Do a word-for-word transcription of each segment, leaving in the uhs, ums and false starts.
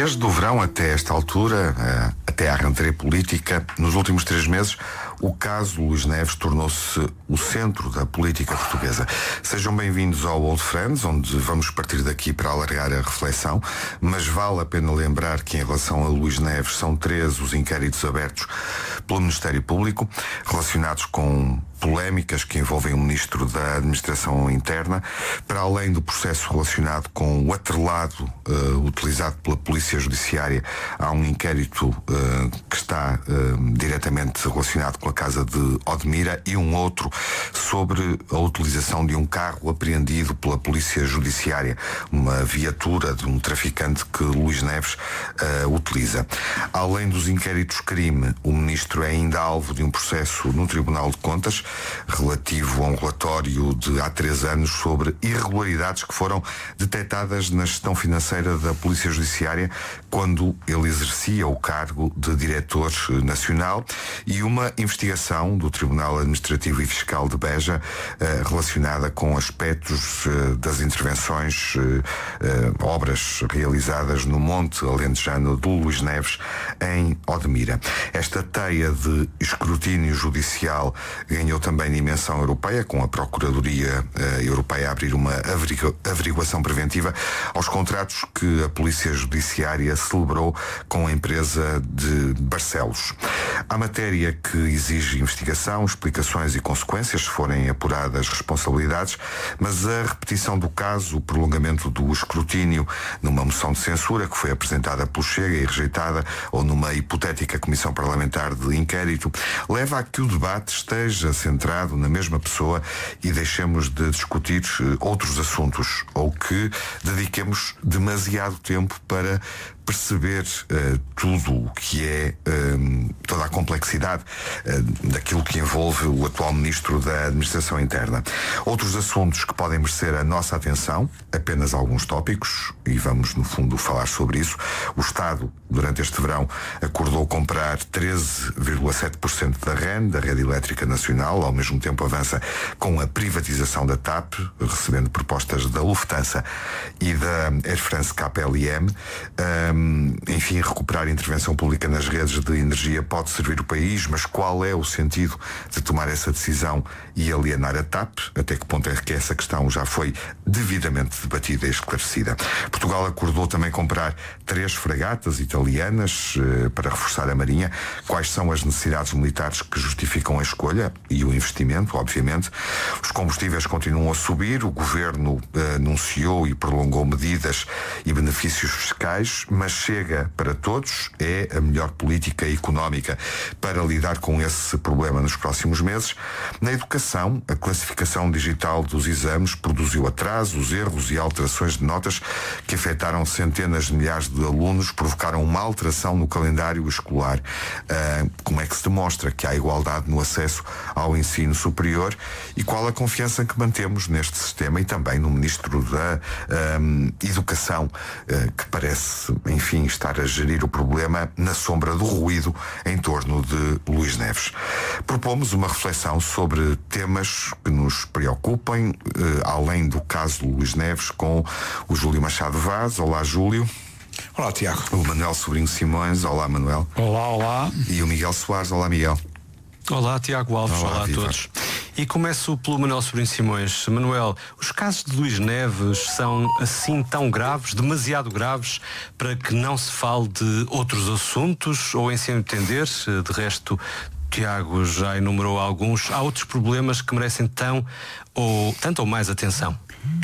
Desde o verão até esta altura, até à rentrée política, nos últimos três meses, o caso Luís Neves tornou-se o centro da política portuguesa. Sejam bem-vindos ao Old Friends, onde vamos partir daqui para alargar a reflexão, mas vale a pena lembrar que em relação a Luís Neves são três os inquéritos abertos pelo Ministério Público, relacionados com polémicas que envolvem o Ministro da Administração Interna, para além do processo relacionado com o atrelado uh, utilizado pela Polícia Judiciária. Há um inquérito uh, que está uh, diretamente relacionado com a casa de Odmira e um outro sobre a utilização de um carro apreendido pela Polícia Judiciária, uma viatura de um traficante que Luís Neves uh, utiliza. Além dos inquéritos crime, o Ministro é ainda alvo de um processo no Tribunal de Contas relativo a um relatório de há três anos sobre irregularidades que foram detectadas na gestão financeira da Polícia Judiciária quando ele exercia o cargo de diretor nacional, e uma investigação do Tribunal Administrativo e Fiscal de Beja eh, relacionada com aspectos eh, das intervenções, eh, obras realizadas no Monte Alentejano do Luís Neves em Odmira. Esta teia de escrutínio judicial ganhou também dimensão europeia, com a Procuradoria uh, Europeia a abrir uma averigu- averiguação preventiva aos contratos que a Polícia Judiciária celebrou com a empresa de Barcelos. Há matéria que exige investigação, explicações e consequências, se forem apuradas responsabilidades, mas a repetição do caso, o prolongamento do escrutínio numa moção de censura que foi apresentada pelo Chega e rejeitada, ou numa hipotética comissão parlamentar de inquérito, leva a que o debate esteja centrado na mesma pessoa e deixemos de discutir uh, outros assuntos, ou que dediquemos demasiado tempo para perceber uh, tudo o que é uh, toda a complexidade uh, daquilo que envolve o atual Ministro da Administração Interna. Outros assuntos que podem merecer a nossa atenção, apenas alguns tópicos, e vamos no fundo falar sobre isso. O Estado, durante este verão, acordou comprar treze vírgula sete por cento da R E N, da Rede Elétrica Nacional, ao mesmo tempo avança com a privatização da TAP, recebendo propostas da Lufthansa e da Air France K L M. Um, Enfim, recuperar a intervenção pública nas redes de energia pode servir o país, mas qual é o sentido de tomar essa decisão e alienar a TAP? Até que ponto é que essa questão já foi devidamente debatida e esclarecida? Portugal acordou também comprar três fragatas italianas eh, para reforçar a Marinha. Quais são as necessidades militares que justificam a escolha e o investimento, obviamente? Os combustíveis continuam a subir, o Governo eh, anunciou e prolongou medidas e benefícios fiscais, mas chega para todos? É a melhor política económica para lidar com esse problema nos próximos meses? Na educação, a classificação digital dos exames produziu atrasos, erros e alterações de notas que afetaram centenas de milhares de alunos, provocaram uma alteração no calendário escolar. Uh, como é que se demonstra que há igualdade no acesso ao ensino superior, e qual a confiança que mantemos neste sistema e também no Ministro da um, Educação, uh, que parece, enfim, estar a gerir o problema na sombra do ruído em torno de Luís Neves. Propomos uma reflexão sobre temas que nos preocupem, eh, além do caso de Luís Neves, com o Júlio Machado Vaz. Olá, Júlio. Olá, Tiago. O Manuel Sobrinho Simões. Olá, Manuel. Olá, olá. E o Miguel Soares. Olá, Miguel. Olá, Tiago Alves. Olá, olá a todos. E começo pelo Manuel Sobrinho Simões. Manuel, os casos de Luís Neves são assim tão graves, demasiado graves, para que não se fale de outros assuntos, ou em seu entender? De resto, Tiago já enumerou alguns. Há outros problemas que merecem tão ou, tanto ou mais atenção?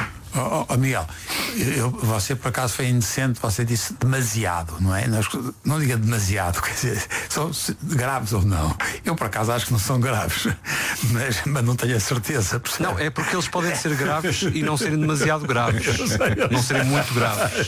Oh, oh, Miguel, eu, você por acaso foi indecente, você disse demasiado, não é? Não, não diga demasiado, quer dizer, são graves ou não. Eu por acaso acho que não são graves, mas, mas não tenho a certeza. Percebe? Não, é porque eles podem ser graves e não serem demasiado graves. Eu sei, eu não serem muito graves.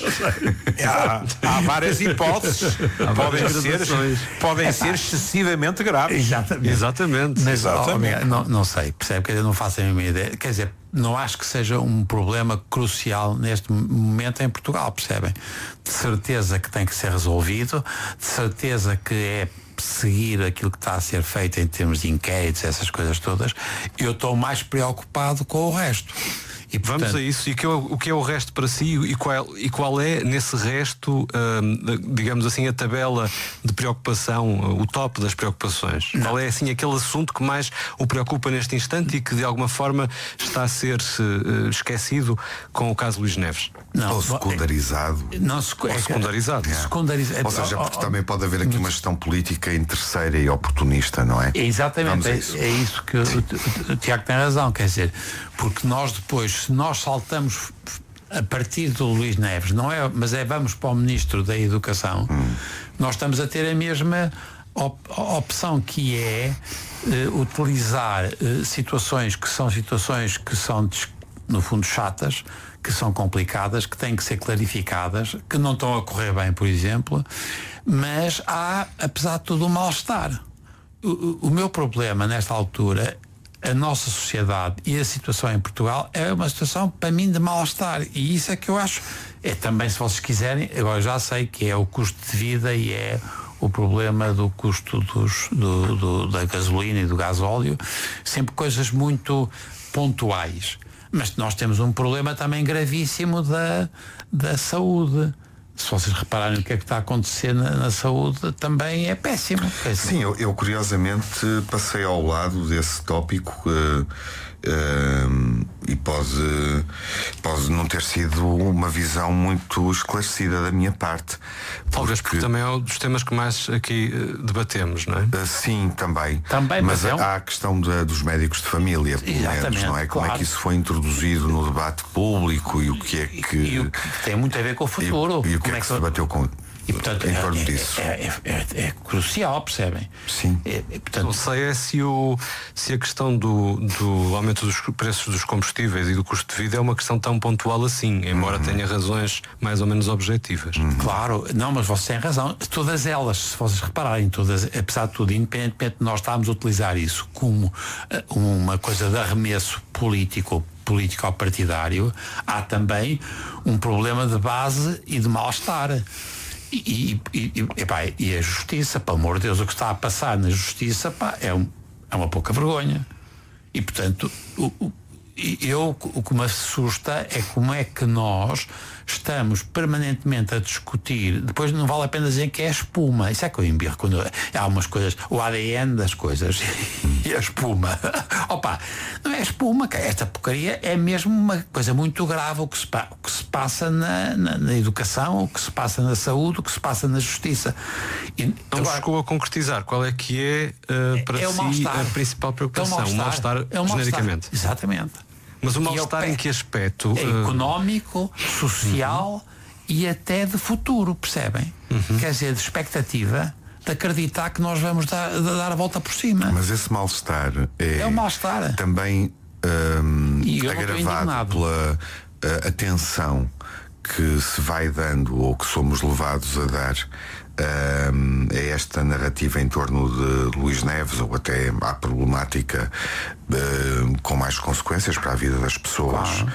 Há, há várias hipóteses. Há podem ser, podem ser excessivamente graves. Exatamente. Exatamente. Mas, Exatamente. Oh, Miguel, não, não sei, percebe? Quer dizer, não faço a minha ideia. Quer dizer, não acho que seja um problema crucial neste momento em Portugal, percebem? De certeza que tem que ser resolvido, de certeza que é seguir aquilo que está a ser feito em termos de inquéritos, essas coisas todas. Eu estou mais preocupado com o resto. E, portanto, vamos a isso. E que é o, o que é o resto para si e qual, e qual é, nesse resto, hum, digamos assim, a tabela de preocupação, o top das preocupações? Não. Qual é, assim, aquele assunto que mais o preocupa neste instante e que, de alguma forma, está a ser uh, esquecido com o caso Luís Neves? Não, ou secundarizado. Não, secu- ou secundarizado. É. secundarizado. Ou seja, porque também pode haver aqui uma gestão política interesseira e oportunista, não é? Exatamente, é isso. é isso que o, o, o Tiago tem razão, quer dizer, porque nós depois, se nós saltamos a partir do Luís Neves, não é, mas é vamos para o Ministro da Educação, hum. nós estamos a ter a mesma op, opção, que é uh, utilizar uh, situações que são situações que são, no fundo, chatas, que são complicadas, que têm que ser clarificadas, que não estão a correr bem, por exemplo, mas há, apesar de tudo, um mal-estar. O, o meu problema nesta altura, a nossa sociedade e a situação em Portugal é uma situação, para mim, de mal-estar, e isso é que eu acho, é também, se vocês quiserem, agora já sei que é o custo de vida e é o problema do custo dos, do, do, da gasolina e do gasóleo, sempre coisas muito pontuais. Mas nós temos um problema também gravíssimo da, da saúde. Se vocês repararem o que é que está a acontecer na, na saúde, também é péssimo. Sim, eu, eu curiosamente passei ao lado desse tópico uh, uh, e pode, pode não ter sido uma visão muito esclarecida da minha parte. Talvez porque, porque também é um dos temas que mais aqui uh, debatemos, não é? Uh, sim, também. também mas mas há é um... a questão de, dos médicos de família, pelo menos, não é? Como claro. é que isso foi introduzido no debate público e o que é que. E, e o que tem muito a ver com o futuro. E, e o que Como é que se debateu com. E, portanto, em torno é, disso. É, é, é, é crucial, percebem? Sim. É, é, portanto... Não sei é se, o, se a questão do, do aumento dos preços dos combustíveis e do custo de vida é uma questão tão pontual assim, embora uhum. tenha razões mais ou menos objetivas. Uhum. Claro, não, mas você tem razão. Todas elas, se vocês repararem, todas, apesar de tudo, independentemente de nós estarmos a utilizar isso como uh, uma coisa de arremesso político, político ou partidário, há também um problema de base e de mal-estar. E, e, e, epá, e a justiça, pelo amor de Deus, o que está a passar na justiça, pá, é, um, é uma pouca vergonha. E portanto, o, o, eu, o que me assusta é como é que nós estamos permanentemente a discutir. Depois não vale a pena dizer que é espuma. Isso é que eu embirro quando eu, há umas coisas, o A D N das coisas e a espuma. Opa, não é espuma, que esta porcaria é mesmo uma coisa muito grave o que se, o que se passa na, na, na educação, o que se passa na saúde, o que se passa na justiça. E, não agora, chegou a concretizar qual é que é, uh, para é si a principal preocupação? É o mal-estar, mal-estar é o genericamente. Mal-estar. Exatamente. Mas o mal-estar em que aspecto? É económico, social uhum. e até de futuro, percebem? Uhum. Quer dizer, de expectativa, de acreditar que nós vamos dar, dar a volta por cima. Mas esse mal-estar é, é um mal-estar. também um, e agravado pela uh, atenção que se vai dando ou que somos levados a dar Uh, é esta narrativa em torno de Luís Neves, ou até à problemática uh, com mais consequências para a vida das pessoas, claro.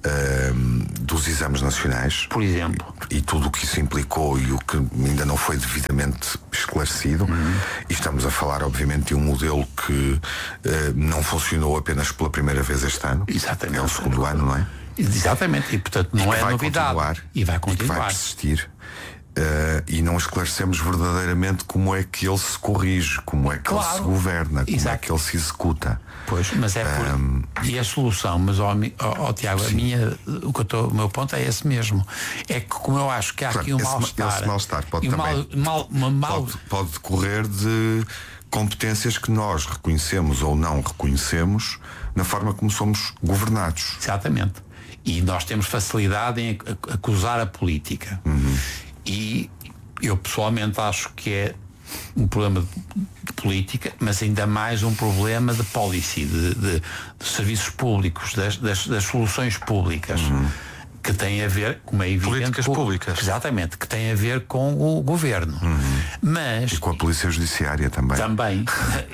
uh, dos exames nacionais, por exemplo, e, e tudo o que isso implicou e o que ainda não foi devidamente esclarecido. Uhum. E estamos a falar, obviamente, de um modelo que uh, não funcionou apenas pela primeira vez este ano. Exatamente. É o segundo ano, não é? Exatamente, e portanto não e é vai novidade continuar, e vai continuar e que vai persistir. Uh, e não esclarecemos verdadeiramente como é que ele se corrige, como é que claro. ele se governa, como Exato. é que ele se executa. Pois, mas é por... um... E a solução, mas ó, ó, ó Tiago, a minha, o, que eu tô, o meu ponto é esse mesmo. É que como eu acho que há claro, aqui um esse, mal-estar. Esse mal-estar pode também mal, mal, mal... Pode, pode decorrer de competências que nós reconhecemos ou não reconhecemos na forma como somos governados. Exatamente. E nós temos facilidade em acusar a política. Uhum. E eu pessoalmente acho que é um problema de política, mas ainda mais um problema de policy, de, de, de serviços públicos, das, das, das soluções públicas, uhum. que tem a ver, como é evidente, políticas com, públicas. Exatamente, que tem a ver com o governo. Uhum. Mas, e com a polícia judiciária também. Também.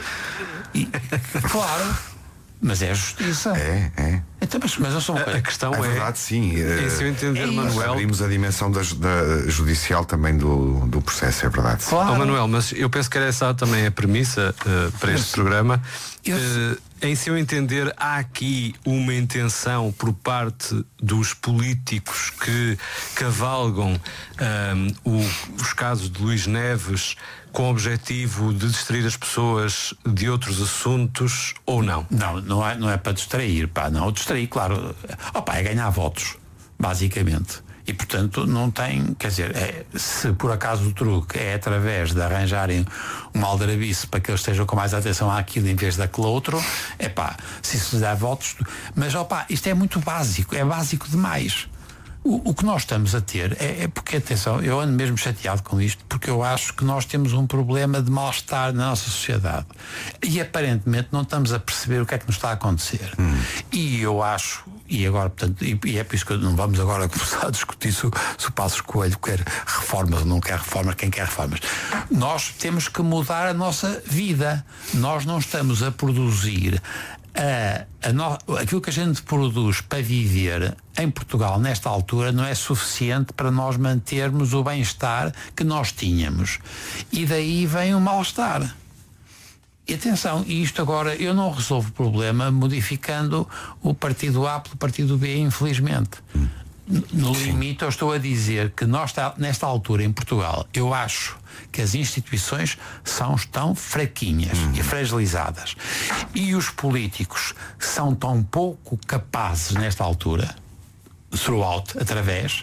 e, claro. Mas é a justiça. É, é. Então, mas, mas eu sou uma a, a questão é. É verdade, sim. É, se eu entender, é Manuel. Abrimos a dimensão da, da judicial também do, do processo, é verdade. Claro. Oh, Manuel, mas eu penso que era essa também a premissa uh, para este programa. Eu... Uh, Em seu entender, há aqui uma intenção por parte dos políticos que cavalgam um, o, os casos de Luís Neves com o objetivo de distrair as pessoas de outros assuntos ou não? Não, não é, não é para distrair, pá, não. Distrair, claro, opa, é ganhar votos, basicamente. E, portanto, não tem, quer dizer, é, se por acaso o truque é através de arranjarem uma aldrabice para que eles estejam com mais atenção àquilo em vez daquele outro, é pá, se isso lhe dá votos. Mas, opá, isto é muito básico, é básico demais. O, o que nós estamos a ter é, é porque, atenção, eu ando mesmo chateado com isto, porque eu acho que nós temos um problema de mal-estar na nossa sociedade. E aparentemente não estamos a perceber o que é que nos está a acontecer. Hum. E eu acho, e agora, portanto, e, e é por isso que não vamos agora começar a discutir se, se o Passos Coelho quer reformas ou não quer reformas, quem quer reformas. Nós temos que mudar a nossa vida. Nós não estamos a produzir A, a no, aquilo que a gente produz para viver em Portugal nesta altura não é suficiente para nós mantermos o bem-estar que nós tínhamos, e daí vem o mal-estar. E atenção, e isto agora eu não resolvo o problema modificando o partido A pelo partido B, infelizmente. No limite, eu estou a dizer que nós, nesta altura em Portugal, eu acho que as instituições são tão fraquinhas uhum. e fragilizadas, e os políticos são tão pouco capazes nesta altura, throughout, através,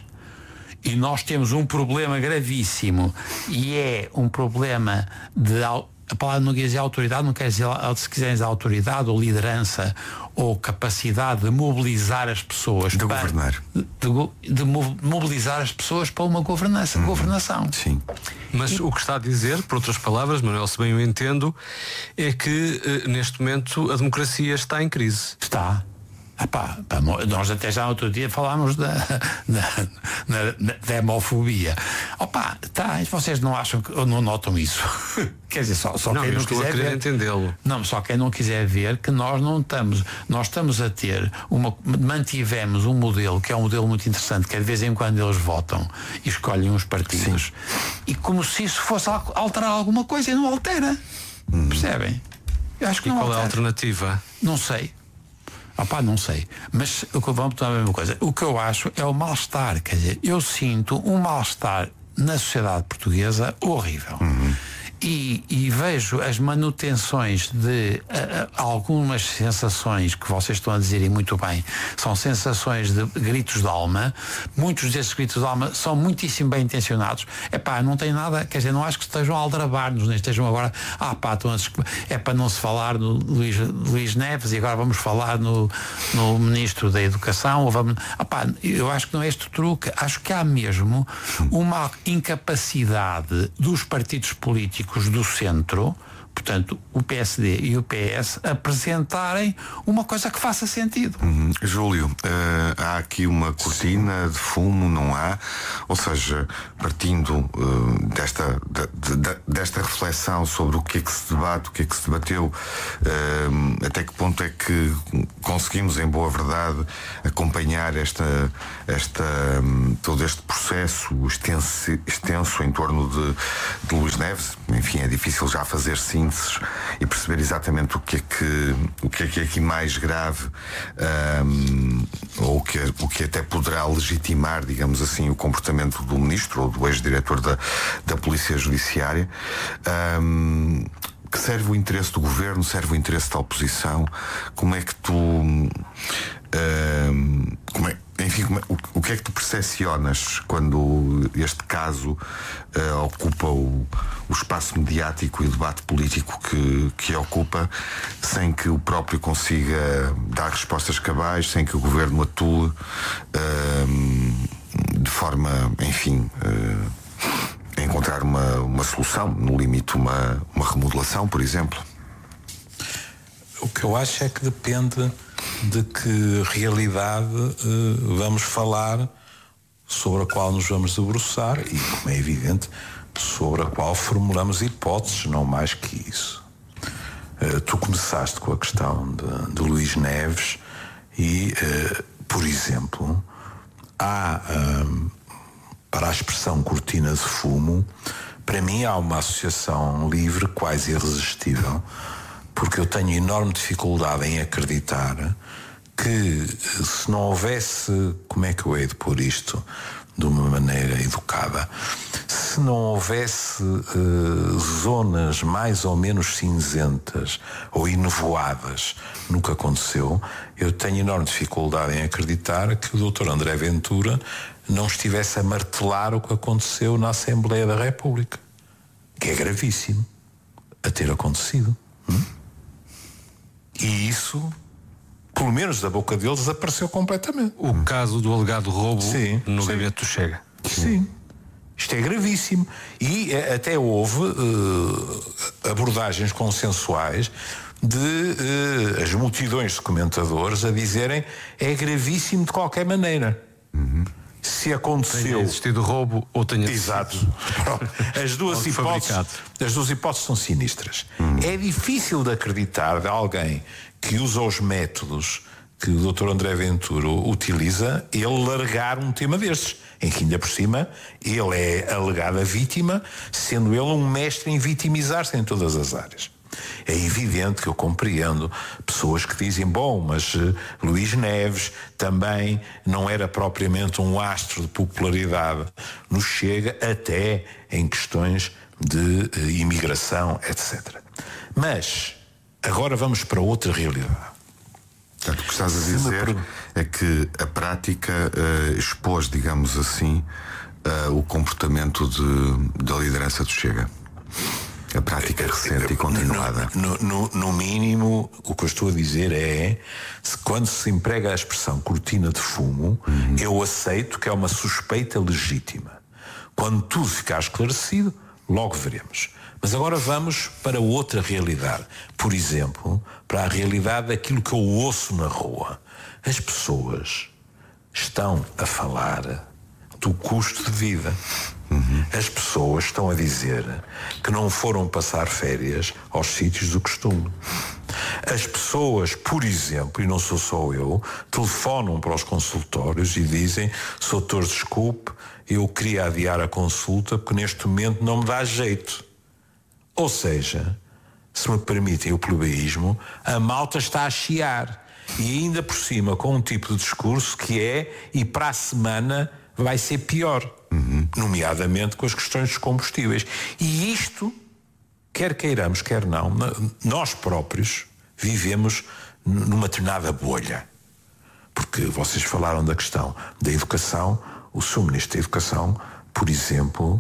e nós temos um problema gravíssimo, e é um problema de... A palavra não quer dizer autoridade, não quer dizer, se quiserem dizer autoridade ou liderança ou capacidade de mobilizar as pessoas de para, governar de, de mobilizar as pessoas para uma governança, uhum. governação. Sim. Mas e... o que está a dizer, por outras palavras, Manuel, se bem eu entendo, é que neste momento a democracia está em crise. Está. Ah, pá, pá, nós até já outro dia falámos da, da, da, da demofobia. Opa, tá, vocês não acham que, ou não notam isso? Quer dizer, só, só não, quem eu não estou quiser a querer ver, entendê-lo. Não, só quem não quiser ver que nós não estamos, nós estamos a ter uma, mantivemos um modelo que é um modelo muito interessante, que é de vez em quando eles votam e escolhem uns partidos. Sim. E como se isso fosse alterar alguma coisa, e não altera. Hum. Percebem? Eu acho que e não qual altera. É a alternativa? Não sei. Ah pá, não sei, mas vamos tomar a mesma coisa. O que eu acho é o mal-estar, quer dizer, eu sinto um mal-estar na sociedade portuguesa horrível. Uhum. E, e vejo as manutenções de uh, algumas sensações que vocês estão a dizer, e muito bem, são sensações de gritos de alma. Muitos desses gritos de alma são muitíssimo bem intencionados. É pá, não tem nada, quer dizer, não acho que estejam a aldrabar-nos, nem estejam agora, ah pá, estão a, é para não se falar no Luís, Luís Neves e agora vamos falar no, no Ministro da Educação, ou vamos, ah pá, eu acho que não é este o truque. Acho que há mesmo uma incapacidade dos partidos políticos do centro, portanto o P S D e o P S, apresentarem uma coisa que faça sentido. Uhum. Júlio, uh, há aqui uma cortina de fumo, não há? Ou seja, partindo uh, desta, de, de, desta reflexão sobre o que é que se debate, o que é que se debateu, uh, até que ponto é que conseguimos, em boa verdade, acompanhar esta, esta, um, todo este processo extenso, extenso em torno de, de Luís Neves. Enfim, é difícil já fazer sínteses e perceber exatamente o que é que, o que, é, que é aqui mais grave, um, ou o que, o que até poderá legitimar, digamos assim, o comportamento do ministro ou do ex-diretor da, da Polícia Judiciária. Um, que serve o interesse do governo, serve o interesse da oposição? Como é que tu um, como é, enfim, como é, o, o que é que tu percepcionas quando este caso uh, ocupa o, o espaço mediático e o debate político que, que ocupa, sem que o próprio consiga dar respostas cabais, sem que o governo atue uh, de forma, enfim, uh, a encontrar uma, uma solução, no limite uma, uma remodelação, por exemplo? O que eu acho é que depende de que realidade uh, vamos falar, sobre a qual nos vamos debruçar e, como é evidente, sobre a qual formulamos hipóteses, não mais que isso. Uh, tu começaste com a questão de, de Luís Neves e, uh, por exemplo, há, um, para a expressão cortina de fumo, para mim há uma associação livre, quase irresistível, porque eu tenho enorme dificuldade em acreditar que se não houvesse, como é que eu hei de pôr isto de uma maneira educada, se não houvesse uh, zonas mais ou menos cinzentas ou enevoadas no que aconteceu, eu tenho enorme dificuldade em acreditar que o doutor André Ventura não estivesse a martelar o que aconteceu na Assembleia da República, que é gravíssimo a ter acontecido. Hum? E isso, pelo menos da boca deles, desapareceu completamente. O caso do alegado roubo sim, no sim. gabinete do Chega. Sim. Isto é gravíssimo. E até houve uh, abordagens consensuais de uh, as multidões de comentadores a dizerem é gravíssimo de qualquer maneira. Uhum. Se aconteceu... Tenha existido roubo ou tenha Exato. sido... As duas hipóteses, as duas hipóteses são sinistras. Uhum. É difícil de acreditar de alguém que usa os métodos que o doutor André Ventura utiliza, ele largar um tema destes, em que ainda por cima ele é alegada vítima, sendo ele um mestre em vitimizar-se em todas as áreas. É evidente que eu compreendo pessoas que dizem, bom, mas uh, Luís Neves também não era propriamente um astro de popularidade no Chega, até em questões de uh, imigração, etcétera. Mas agora vamos para outra realidade. Portanto, o que estás a dizer é que a prática uh, expôs, digamos assim, uh, o comportamento de, da liderança do Chega. A prática recente e continuada. No, no, no mínimo, o que eu estou a dizer é, se, quando se emprega a expressão cortina de fumo, uhum. eu aceito que é uma suspeita legítima. Quando tudo ficar esclarecido, logo veremos. Mas agora vamos para outra realidade. Por exemplo, para a realidade daquilo que eu ouço na rua. As pessoas estão a falar do custo de vida. Uhum. As pessoas estão a dizer que não foram passar férias aos sítios do costume. As pessoas, por exemplo, e não sou só eu, telefonam para os consultórios e dizem: doutor, desculpe, eu queria adiar a consulta porque neste momento não me dá jeito. Ou seja, se me permitem o plebeísmo, a malta está a chiar. E ainda por cima com um tipo de discurso que é: e para a semana vai ser pior. Uhum. Nomeadamente com as questões dos combustíveis. E isto, quer queiramos, quer não, nós próprios vivemos numa determinada bolha. Porque vocês falaram da questão da educação. O seu Ministro da Educação, por exemplo,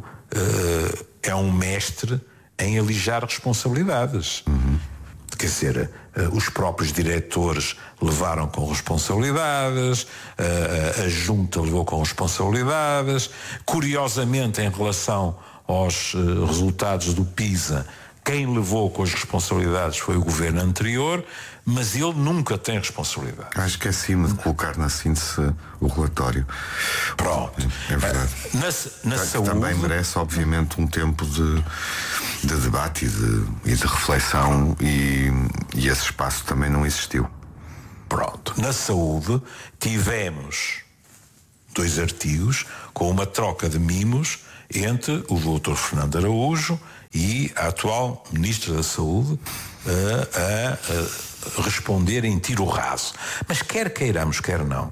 é um mestre em alijar responsabilidades. Uhum. Quer dizer, os próprios diretores levaram com responsabilidades, a junta levou com responsabilidades. Curiosamente, em relação aos resultados do PISA, quem levou com as responsabilidades foi o governo anterior, mas ele nunca tem responsabilidade. Ah, esqueci-me de colocar na síntese o relatório. Pronto. É verdade. Na, na que saúde... também merece, obviamente, um tempo de, de debate e de, e de reflexão, e, e esse espaço também não existiu. Pronto. Na saúde tivemos dois artigos com uma troca de mimos entre o doutor Fernando Araújo e a atual Ministra da Saúde a, a, a responder em tiro raso. Mas quer queiramos, quer não,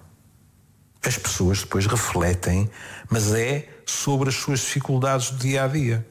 as pessoas depois refletem, mas é sobre as suas dificuldades do dia a dia.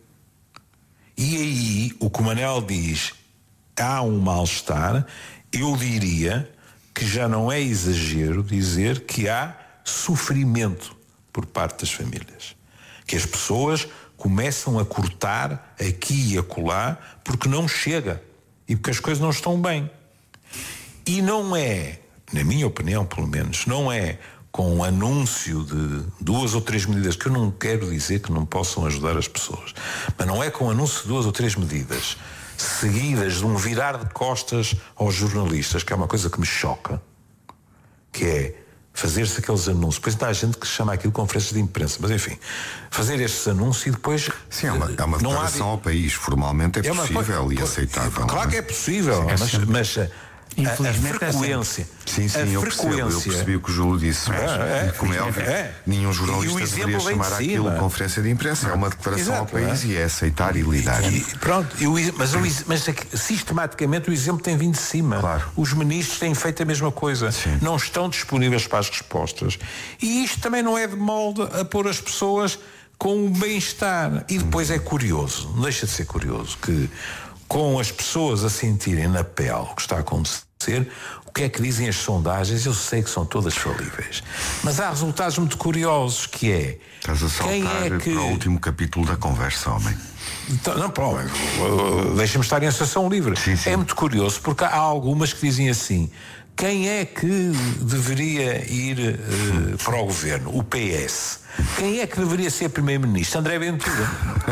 E aí o que o Manel diz, há um mal-estar. Eu diria que já não é exagero dizer que há sofrimento por parte das famílias, que as pessoas começam a cortar aqui e acolá porque não chega e porque as coisas não estão bem. E não é, na minha opinião pelo menos, não é com o anúncio de duas ou três medidas, que eu não quero dizer que não possam ajudar as pessoas, mas não é com o anúncio de duas ou três medidas seguidas de um virar de costas aos jornalistas, que é uma coisa que me choca, que é fazer-se aqueles anúncios. Depois há gente que chama aquilo de conferências de imprensa, mas enfim, fazer estes anúncios e depois... Sim, é uma, é uma declaração há... ao país. Formalmente é, é possível uma... e aceitável. Claro que é possível, mas, mas Infelizmente a, a frequência. Sim, sim, eu percebo, eu percebi o que o Júlio disse, mas, é, é, como é óbvio, é. nenhum jornalista deveria chamar de aquilo de conferência de imprensa, é uma declaração Exato, ao país é. e é aceitar e lidar. E, pronto, e o, mas, o, mas sistematicamente o exemplo tem vindo de cima. Claro. Os ministros têm feito a mesma coisa. Sim. Não estão disponíveis para as respostas. E isto também não é de molde a pôr as pessoas com o bem-estar. E depois é curioso, não deixa de ser curioso, que com as pessoas a sentirem na pele o que está a acontecer, o que é que dizem as sondagens? Eu sei que são todas falíveis, mas há resultados muito curiosos, que é... Estás a saltar quem é que... para o último capítulo da conversa, homem. Então, não, pô, deixa-me estar em associação livre. Sim, sim. É muito curioso, porque há algumas que dizem assim: quem é que deveria ir uh, para o governo? O P S. Quem é que deveria ser primeiro-ministro? André Ventura.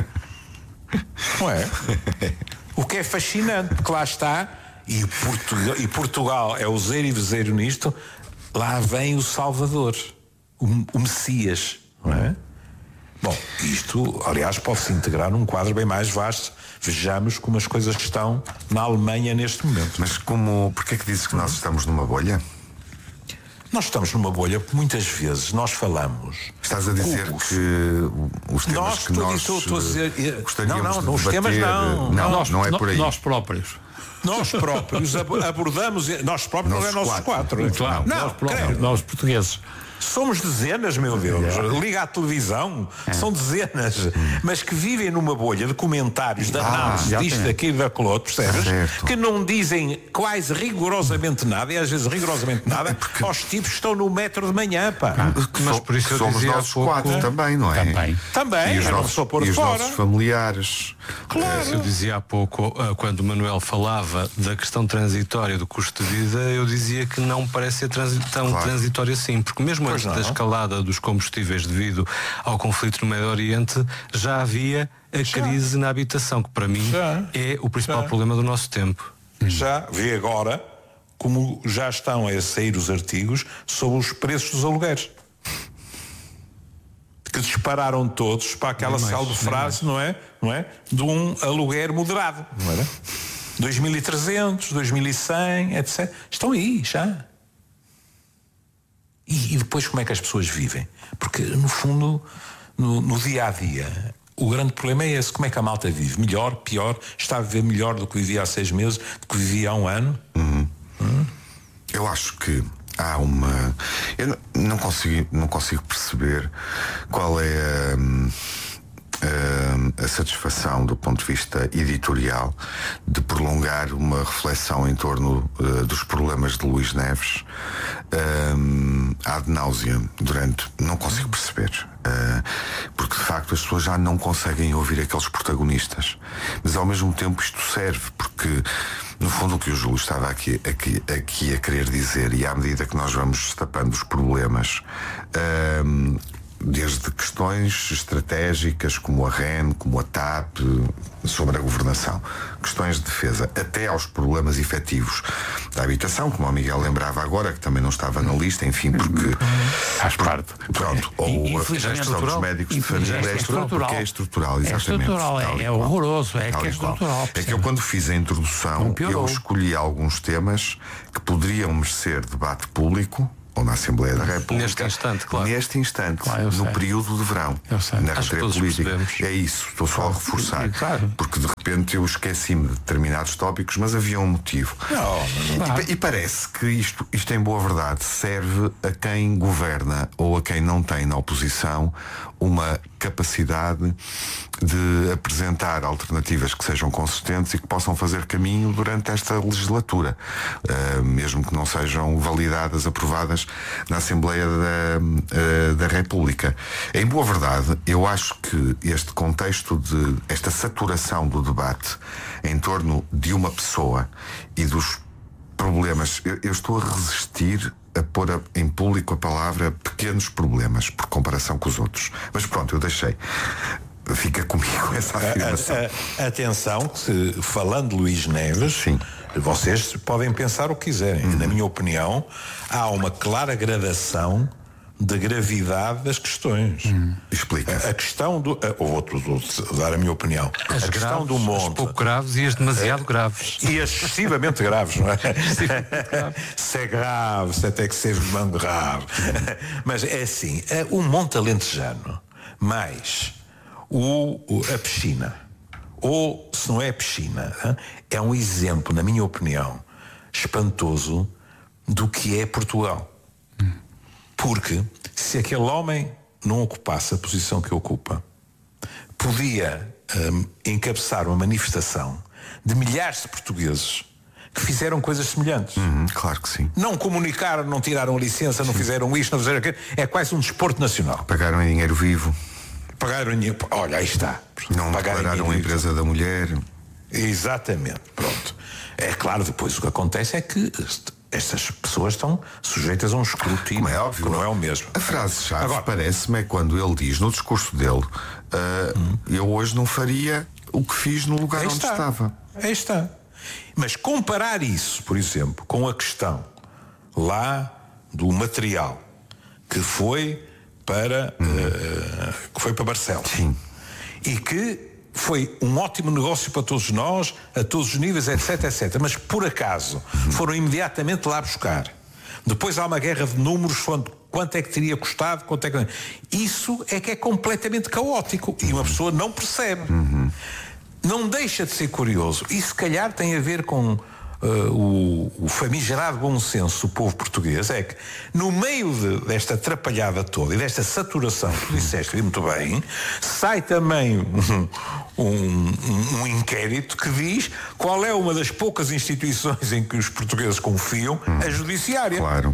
Não é? O que é fascinante, porque lá está, e Portugal, e Portugal é o zero e vezeiro nisto, lá vem o Salvador, o, o Messias, não é? Bom, isto, aliás, pode-se integrar num quadro bem mais vasto. Vejamos como as coisas estão na Alemanha neste momento. Mas como, porquê é que dizes que nós estamos numa bolha? Nós estamos numa bolha porque muitas vezes nós falamos... Estás a dizer os, que os temas nós, que nós estou, estou a dizer, gostaríamos não, não, de os debater, temas não. Não, nós, não é por aí. Nós próprios. Nós próprios abordamos... Nós próprios não é nossos quatro. quatro. Claro, não, nós próprios, nós portugueses. Somos dezenas, meu Deus. Liga à televisão, é. São dezenas, mas que vivem numa bolha de comentários, de análise, ah, disto, daquilo, daquilo outro, percebes? Certo. Que não dizem quase rigorosamente nada, e às vezes rigorosamente nada, porque... aos tipos que estão no metro de manhã, pá. Ah, mas por isso somos nós pouco... quatro também, não é? Também. Também, e os, nossos, só pôr e os fora. nossos familiares. Claro. Eu dizia há pouco, quando o Manuel falava da questão transitória do custo de vida, eu dizia que não parece ser transi- tão claro. transitório assim, porque mesmo antes da escalada dos combustíveis devido ao conflito no Médio Oriente, já havia a já. crise na habitação, que para mim já. é o principal já. problema do nosso tempo. Já vê agora como já estão a sair os artigos sobre os preços dos alugueres, que dispararam todos para aquela célebre frase, não é? Não é? De um aluguer moderado, não era? dois mil e trezentos, dois mil e cem, etcétera. Estão aí já. E, e depois como é que as pessoas vivem? Porque no fundo, no, no dia a dia, o grande problema é esse: como é que a malta vive? Melhor, pior? Está a viver melhor do que vivia há seis meses, do que vivia há um ano? Uhum. Uhum. Eu acho que há uma... Eu não, não, consigo, não consigo perceber qual é a, a, a satisfação do ponto de vista editorial de prolongar uma reflexão em torno uh, dos problemas de Luís Neves um, ad nauseam durante... Não consigo perceber. Uh, porque de facto as pessoas já não conseguem ouvir aqueles protagonistas, mas ao mesmo tempo isto serve porque no fundo o que o Júlio estava aqui, aqui, aqui a querer dizer, e à medida que nós vamos destapando os problemas, uh, desde questões estratégicas como a R E N, como a T A P, sobre a governação, questões de defesa, até aos problemas efetivos da habitação, como o Miguel lembrava agora, que também não estava na lista, enfim, porque faz parte. Pronto, ou a questão dos médicos de família é estrutural, porque é estrutural, exatamente. É estrutural, é, é horroroso, é que é estrutural. É que eu, quando fiz a introdução, eu escolhi alguns temas que poderiam merecer debate público, ou na Assembleia da República. Neste instante, claro. Neste instante, claro, no sei. período de verão, na rentrée política. É isso, estou só a reforçar. Claro. Porque de repente eu esqueci-me de determinados tópicos, mas havia um motivo. Não, não, não. E, e parece que isto, isto, em boa verdade, serve a quem governa ou a quem não tem na oposição uma capacidade de apresentar alternativas que sejam consistentes e que possam fazer caminho durante esta legislatura, uh, mesmo que não sejam validadas, aprovadas na Assembleia da, uh, da República. Em boa verdade, eu acho que este contexto de esta saturação do debate em torno de uma pessoa e dos problemas, eu, eu estou a resistir a pôr a, em público a palavra pequenos problemas por comparação com os outros. Mas pronto, eu deixei. Fica comigo essa afirmação. A, a, atenção, que falando de Luís Neves, sim, vocês podem pensar o que quiserem. Uhum. Na minha opinião, há uma clara gradação da gravidade das questões. Hum. Explica. A, a questão do. A, ou outro, vou dar a minha opinião. As a questão graves, do monte. As pouco graves e as demasiado é, graves. E as excessivamente graves, não é? Se é grave, se até que seja muito grave. Mas é assim, o Monte Alentejano, mais o, a piscina, ou se não é a piscina, é um exemplo, na minha opinião, espantoso do que é Portugal. Porque se aquele homem não ocupasse a posição que ocupa, podia um, encabeçar uma manifestação de milhares de portugueses que fizeram coisas semelhantes. Uhum, claro que sim. Não comunicaram, não tiraram a licença, não fizeram isto, não fizeram aquilo. É quase um desporto nacional. Pagaram em dinheiro vivo. Pagaram em dinheiro. Olha, aí está. Não declararam a empresa da mulher. Exatamente. Pronto. É claro, depois o que acontece é que estas pessoas estão sujeitas a um escrutínio. Como é óbvio. Que não é o mesmo. A frase-chave parece-me é quando ele diz no discurso dele uh, hum. eu hoje não faria o que fiz no lugar aí onde está. estava. Aí está. Mas comparar isso, por exemplo, com a questão lá do material que foi para hum. uh, que foi para Barcelos. Sim. E que foi um ótimo negócio para todos nós, a todos os níveis, etc, etc. Mas por acaso foram imediatamente lá buscar. Depois há uma guerra de números, quanto é que teria custado, quanto é que... Isso é que é completamente caótico e uma pessoa não percebe. Uhum. Não deixa de ser curioso. E se calhar tem a ver com uh, o, o famigerado bom senso do povo português, é que no meio de, desta atrapalhada toda e desta saturação que tu disseste e muito bem, sai também um, um, um inquérito que diz qual é uma das poucas instituições em que os portugueses confiam, hum, a judiciária. Claro.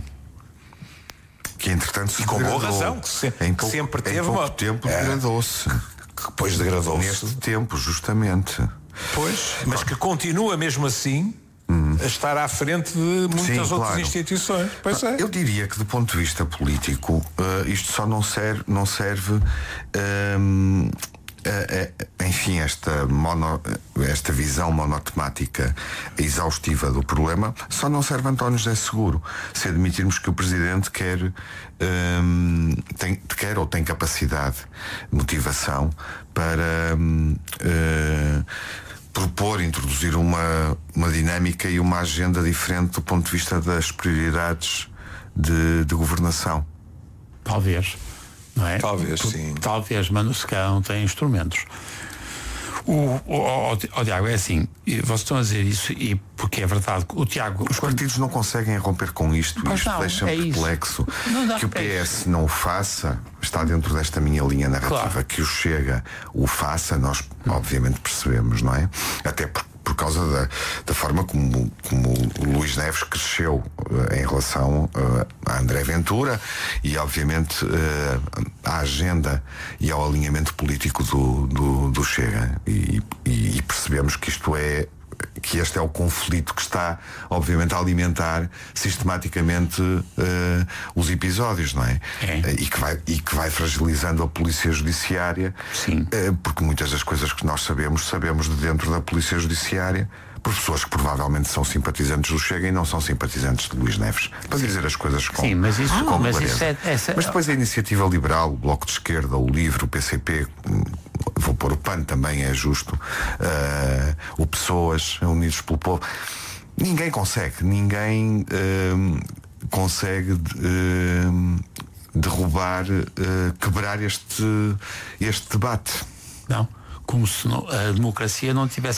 Que entretanto se e com boa razão, que, se, em que pouco, sempre teve em pouco uma... tempo é, degradou-se. Que depois degradou-se. Neste tempo, justamente. Pois, mas que continua mesmo assim hum. a estar à frente de muitas Sim, outras claro. instituições. Pois é. Eu diria que do ponto de vista político uh, isto só não serve, não serve um, uh, uh, enfim, esta, mono, esta visão monotemática exaustiva do problema só não serve a António José Seguro se admitirmos que o Presidente quer um, tem, quer ou tem capacidade, motivação para um, uh, propor, introduzir uma, uma dinâmica e uma agenda diferente do ponto de vista das prioridades de, de governação. Talvez, não é? Talvez, sim. Talvez, mas se calhar não tem instrumentos. O, o, o, o Tiago, é assim, vocês estão a dizer isso e porque é verdade, o Tiago... Os partidos não conseguem romper com isto, mas isto não, deixa-me é perplexo. Que o P S não o faça, está dentro desta minha linha narrativa, claro. Que o Chega o faça, nós obviamente percebemos, não é? Até por, por causa da, da forma como, como o Luís Neves cresceu uh, em relação uh, a André Ventura e obviamente uh, à agenda e ao alinhamento político do, do, do Chega. E, e, e percebemos que isto é que este é o conflito que está obviamente a alimentar sistematicamente uh, os episódios, não é? é. E, que vai, e que vai fragilizando a polícia judiciária. Sim. Uh, porque muitas das coisas que nós sabemos sabemos de dentro da polícia judiciária por pessoas que provavelmente são simpatizantes do Chega e não são simpatizantes de Luís Neves, para dizer as coisas com, Sim, mas isso, com mas clareza. Isso é, essa... Mas depois a Iniciativa Liberal, o Bloco de Esquerda, o LIVRE, o P C P, vou pôr o P A N também, é justo, uh, o Pessoas, Unidos pelo Povo, ninguém consegue, ninguém uh, consegue uh, derrubar, uh, quebrar este, este debate. Não, como se não, a democracia não tivesse